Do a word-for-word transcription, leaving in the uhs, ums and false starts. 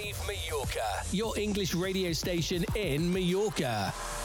Wave Mallorca, your English radio station in Mallorca.